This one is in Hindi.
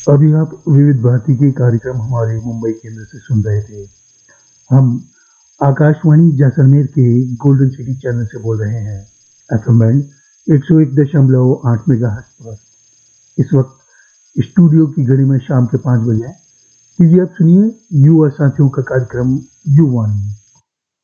अभी आप विविध भारती के कार्यक्रम हमारे मुंबई केंद्र से सुन रहे थे। हम आकाशवाणी जैसलमेर के गोल्डन सिटी चैनल से बोल रहे हैं। एफएम बैंड 101.8 मेगाहर्ट्ज पर। इस वक्त स्टूडियो की घड़ी में शाम के 5 बजे हैं। कीजिए आप सुनिए युवा साथियों का कार्यक्रम युवानी।